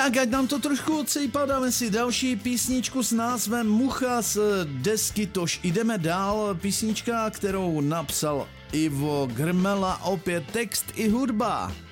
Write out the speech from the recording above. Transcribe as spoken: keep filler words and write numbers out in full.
Tak ať nám to trošku odsejpá, dáme si další písničku s názvem Mucha z desky Tož jdeme dál. Písnička, kterou napsal Ivo Grmela, opět text i hudba.